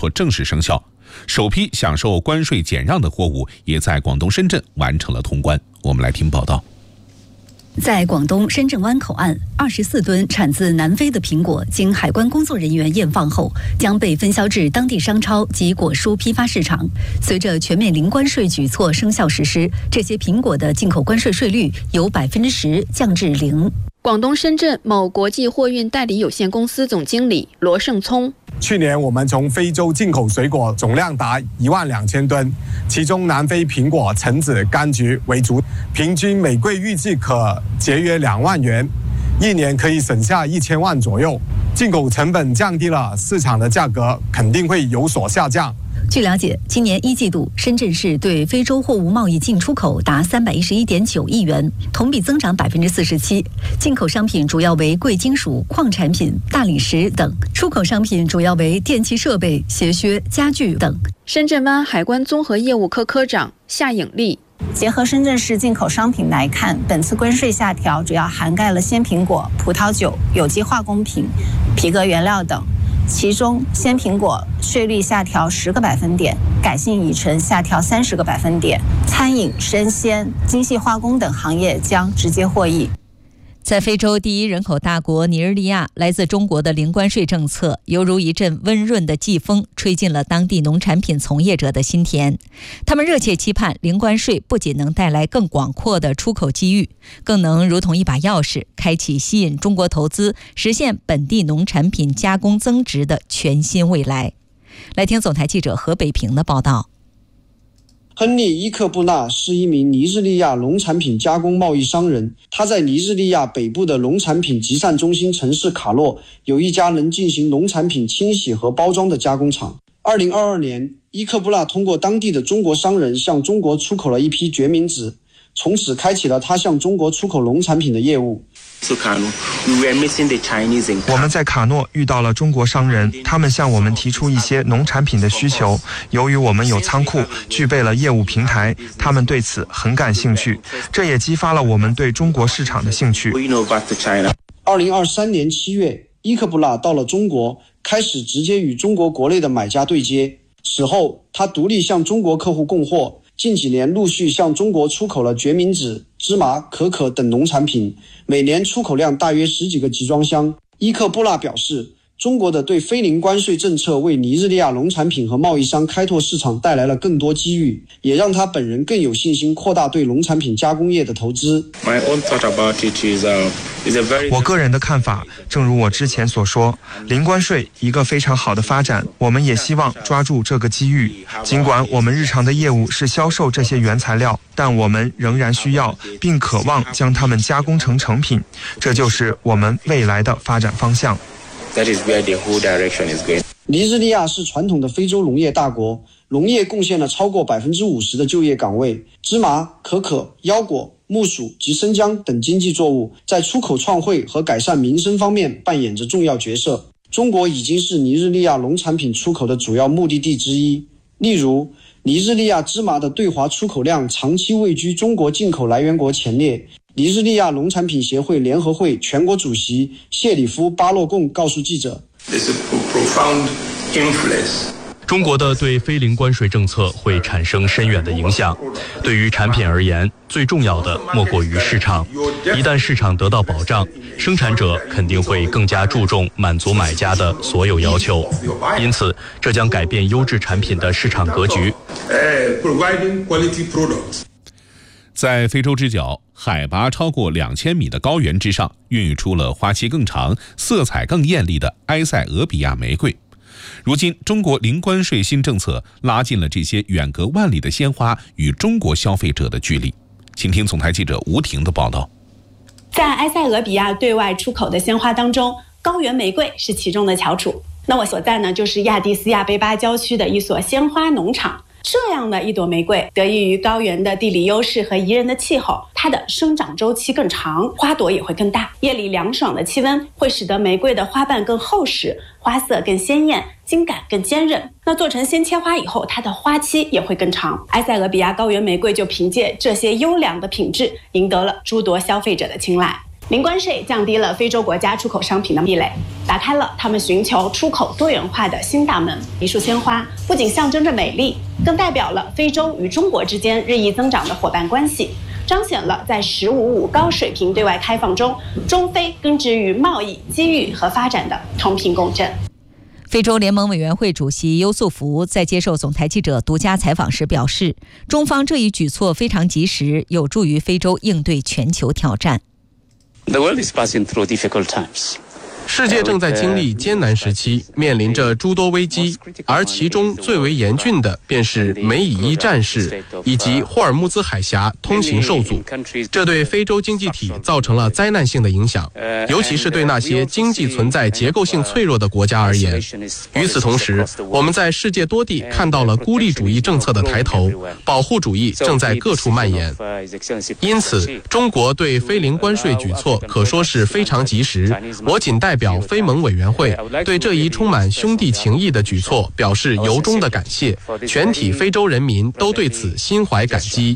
措正式生效，首批享受关税减让的货物也在广东深圳完成了通关。我们来听报道。 在广东深圳湾口岸，24吨产自南非的苹果经海关工作人员验放后，将被分销至当地商超及果蔬批发市场。随着全面零关税举措生效实施，这些苹果的进口关税税率由10%降至0%。 广东深圳某国际货运代理有限公司总经理罗胜聪： 去年我们从非洲进口水果总量达12000吨，其中南非苹果、橙子、柑橘为主，平均每柜预计可节约2万元，一年可以省下1000万左右。进口成本降低了，市场的价格肯定会有所下降。 据了解，今年1季度，深圳市对非洲货物贸易进出口达311.9亿元，同比增长47%。进口商品主要为贵金属、矿产品、大理石等；出口商品主要为电气设备、鞋靴、家具等。 深圳湾海关综合业务科科长夏颖丽： 结合深圳市进口商品来看，本次关税下调主要涵盖了鲜苹果、葡萄酒、有机化工品、皮革原料等。其中，鲜苹果税率下调10个百分点，改性乙醇下调30个百分点，餐饮、生鲜、精细化工等行业将直接获益。 在非洲第一人口大国尼日利亚，来自中国的零关税政策犹如一阵温润的季风，吹进了当地农产品从业者的心田。他们热切期盼零关税不仅能带来更广阔的出口机遇，更能如同一把钥匙，开启吸引中国投资、实现本地农产品加工增值的全新未来。来听总台记者何北平的报道。 亨利·伊克布纳是一名尼日利亚农产品加工贸易商人，他在尼日利亚北部的农产品集散中心城市卡洛有一家能进行农产品清洗和包装的加工厂。2022年，伊克布纳通过当地的中国商人向中国出口了一批决明子，从此开启了他向中国出口农产品的业务。 我们在卡诺遇到了中国商人，他们向我们提出一些农产品的需求，由于我们有仓库，具备了业务平台，他们对此很感兴趣，这也激发了我们对中国市场的兴趣。 2023年7月，伊克布纳到了中国，开始直接与中国国内的买家对接。此后，他独立向中国客户供货，近几年陆续向中国出口了决明子、芝麻、可可等农产品，每年出口量大约10几个集装箱。伊克布纳表示，中国的对非零关税政策为尼日利亚农产品和贸易商开拓市场带来了更多机遇，也让他本人更有信心扩大对农产品加工业的投资。 我个人的看法，正如我之前所说，零关税一个非常好的发展，我们也希望抓住这个机遇。尽管我们日常的业务是销售这些原材料，但我们仍然需要并渴望将它们加工成成品，这就是我们未来的发展方向。 尼日利亚是传统的非洲农业大国，农业贡献了超过50%的就业岗位。芝麻、可可、腰果、木薯及生姜等经济作物在出口创汇和改善民生方面扮演着重要角色。中国已经是尼日利亚农产品出口的主要目的地之一。例如，尼日利亚芝麻的对华出口量长期位居中国进口来源国前列。尼日利亚农产品协会联合会全国主席谢里夫·巴洛贡告诉记者， 中国的对非零关税政策会产生深远的影响。对于产品而言，最重要的莫过于市场。一旦市场得到保障，生产者肯定会更加注重满足买家的所有要求，因此这将改变优质产品的市场格局。 在非洲之角，海拔超过2000米的高原之上，孕育出了花期更长、色彩更艳丽的埃塞俄比亚玫瑰。如今，中国零关税新政策拉近了这些远隔万里的鲜花与中国消费者的距离。请听总台记者吴婷的报道。 在埃塞俄比亚对外出口的鲜花当中，高原玫瑰是其中的翘楚。那我所在呢，就是亚的斯亚贝巴郊区的一所鲜花农场。这样的一朵玫瑰得益于高原的地理优势和宜人的气候，它的生长周期更长，花朵也会更大。夜里凉爽的气温会使得玫瑰的花瓣更厚实，花色更鲜艳，茎秆更坚韧。那做成鲜切花以后，它的花期也会更长。埃塞俄比亚高原玫瑰就凭借这些优良的品质赢得了诸多消费者的青睐。 零关税降低了非洲国家出口商品的壁垒，打开了他们寻求出口多元化的新大门。一束鲜花不仅象征着美丽，更代表了非洲与中国之间日益增长的伙伴关系，彰显了在“15+5”高水平对外开放中，中非根植于贸易、机遇和发展的同频共振。 非洲联盟委员会主席优素福在接受总台记者独家采访时表示，中方这一举措非常及时，有助于非洲应对全球挑战。 The world is passing through difficult times. 世界正在经历艰难时期，面临着诸多危机，而其中最为严峻的便是美以伊战事以及霍尔木兹海峡通行受阻，这对非洲经济体造成了灾难性的影响，尤其是对那些经济存在结构性脆弱的国家而言。与此同时，我们在世界多地看到了孤立主义政策的抬头，保护主义正在各处蔓延。因此，中国对非零关税举措可说是非常及时。我仅代表非盟委员会对这一充满兄弟情谊的举措表示由衷的感谢，全体非洲人民都对此心怀感激。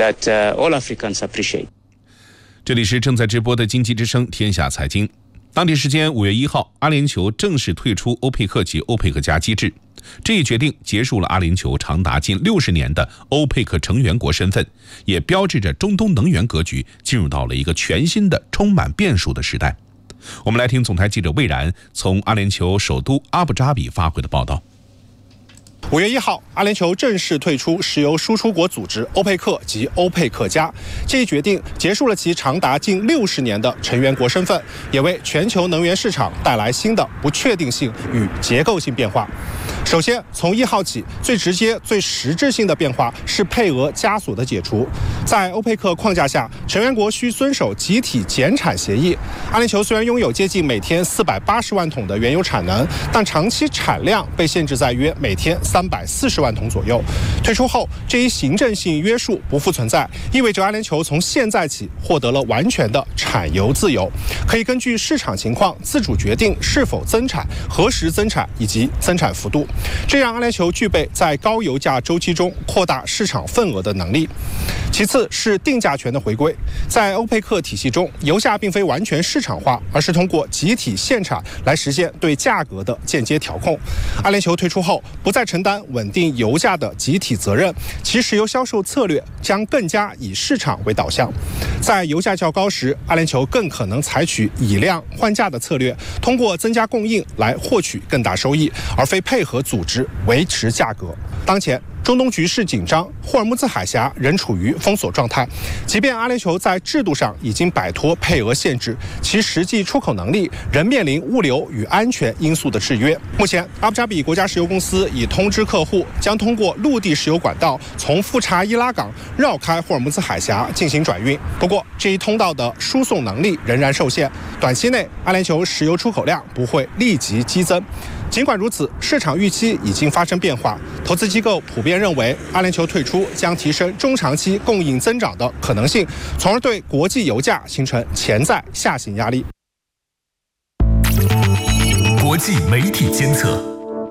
这里是正在直播的经济之声天下财经。当地时间5月1号，阿联酋正式退出欧佩克及欧佩克加机制。这一决定结束了阿联酋长达近60年的欧佩克成员国身份，也标志着中东能源格局进入到了一个全新的充满变数的时代。我们来听总台记者魏然从阿联酋首都阿布扎比发回的报道。 5月1号，阿联酋正式退出石油输出国组织欧佩克及欧佩克加。这一决定结束了其长达近60年的成员国身份，也为全球能源市场带来新的不确定性与结构性变化。首先，从1号起，最直接、最实质性的变化是配额枷锁的解除。在欧佩克框架下，成员国需遵守集体减产协议。阿联酋虽然拥有接近每天480万桶的原油产能，但长期产量被限制在约每天340万桶左右。退出后，这一行政性约束不复存在，意味着阿联酋从现在起获得了完全的产油自由，可以根据市场情况自主决定是否增产、何时增产以及增产幅度。这让阿联酋具备在高油价周期中扩大市场份额的能力。其次是定价权的回归。在欧佩克体系中，油价并非完全市场化，而是通过集体限产来实现对价格的间接调控。阿联酋退出后，不再承担稳定油价的集体责任，其石油销售策略将更加以市场为导向。在油价较高时，阿联酋更可能采取以量换价的策略，通过增加供应来获取更大收益，而非配合组织维持价格。当前中东局势紧张，霍尔木兹海峡仍处于封锁状态。即便阿联酋在制度上已经摆脱配额限制，其实际出口能力仍面临物流与安全因素的制约。目前，阿布扎比国家石油公司已通知客户，将通过陆地石油管道从富查伊拉港绕开霍尔木兹海峡进行转运。不过，这一通道的输送能力仍然受限，短期内阿联酋石油出口量不会立即激增。尽管如此，市场预期已经发生变化，投资机构普遍认为阿联酋退出将提升中长期供应增长的可能性，从而对国际油价形成潜在下行压力。 国际媒体监测，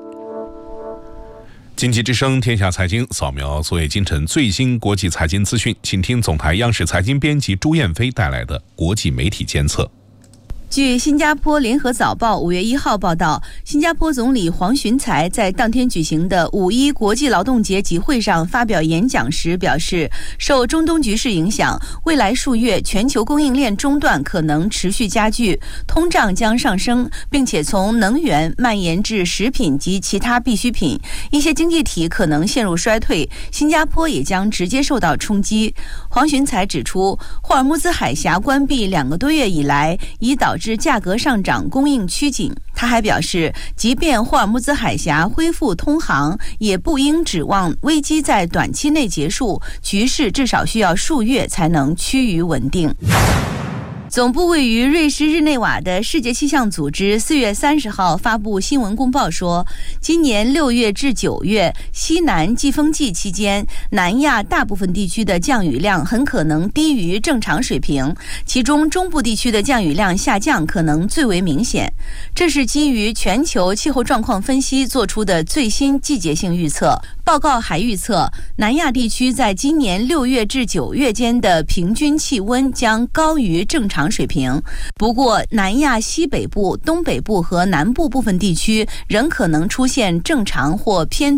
经济之声天下财经扫描昨夜今晨最新国际财经资讯，请听总台央视财经编辑朱燕飞带来的国际媒体监测。 据新加坡联合早报5月1号报道，新加坡总理黄循财在当天举行的5·1国际劳动节集会上发表演讲时表示，受中东局势影响，未来数月全球供应链中断可能持续加剧，通胀将上升，并且从能源蔓延至食品及其他必需品，一些经济体可能陷入衰退，新加坡也将直接受到冲击。黄循财指出，霍尔木兹海峡关闭2个多月以来，已导致价格上涨，供应趋紧。他还表示，即便霍尔木兹海峡恢复通航，也不应指望危机在短期内结束，局势至少需要数月才能趋于稳定。总部位于瑞士日内瓦的世界气象组织4月30号发布新闻公报说，今年6月至9月西南季风季期间，南亚大部分地区的降雨量很可能低于正常水平，其中中部地区的降雨量下降可能最为明显。这是基于全球气候状况分析做出的最新季节性预测。报告还预测，南亚地区在今年6月至9月间的平均气温将高于正常常水平。不过，南亚西北部、东北部和南部部分地区仍可能出现正常或偏